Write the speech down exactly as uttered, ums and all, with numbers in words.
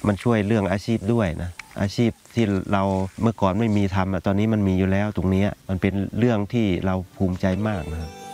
มันช่วยเรื่องอาชีพด้วยนะอาชีพที่เราเมื่อก่อนไม่มีทำตอนนี้มันมีอยู่แล้วตรงนี้มันเป็นเรื่องที่เราภูมิใจมากนะครับ